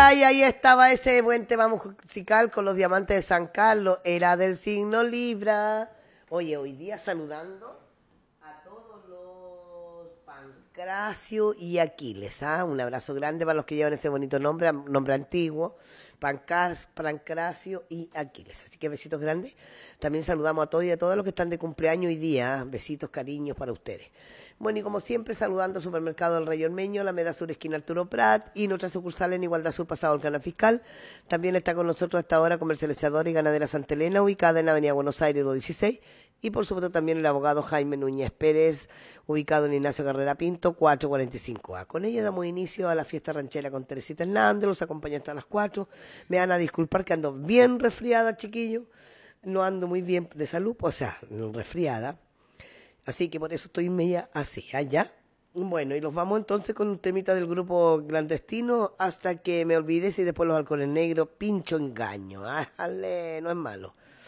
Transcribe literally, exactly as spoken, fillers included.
ay, ahí estaba ese buen tema musical con los diamantes de San Carlos. Era del signo Libra. Oye, hoy día saludando a todos los Pancracio y Aquiles. ¿Ah? Un abrazo grande para los que llevan ese bonito nombre, nombre antiguo. Pancar, Pancracio y Aquiles. Así que besitos grandes. También saludamos a todos y a todos los que están de cumpleaños hoy día. Besitos, cariños para ustedes. Bueno, y como siempre, saludando al Supermercado del Rey Ormeño, la Meda Sur, esquina Arturo Prat, y nuestra sucursal en Igualdad Sur, pasado el canal fiscal. También está con nosotros hasta ahora comercializadora y ganadera Santa Elena, ubicada en la avenida Buenos Aires doscientos dieciséis. Y por supuesto también el abogado Jaime Núñez Pérez, ubicado en Ignacio Carrera Pinto, cuatrocientos cuarenta y cinco A. Con ella damos inicio a la fiesta ranchera con Teresita Hernández, los acompaña hasta las cuatro. Me van a disculpar que ando bien resfriada, chiquillos. No ando muy bien de salud, o sea, resfriada. Así que por eso estoy media así, allá. Bueno, y los vamos entonces con un temita del grupo clandestino hasta que me olvides y después los alcoholes negros, pincho engaño. ¡Ájale! No es malo.